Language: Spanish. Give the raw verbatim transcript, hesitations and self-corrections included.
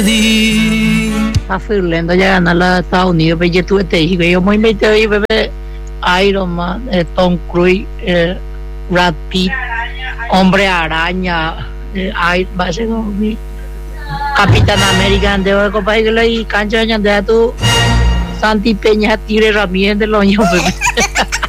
Está firlendo ya ganar la Estados Unidos, pero yo tuve te dije, yo muy invité hoy, bebé, Iron Man, eh, Tom Cruise, eh, Brad Pitt, Hombre Araña, eh, I, va a ser como mi Capitán América, de hoy, compadre, y cancha de tu Santi Peña, Tire Ramírez de los años, bebé.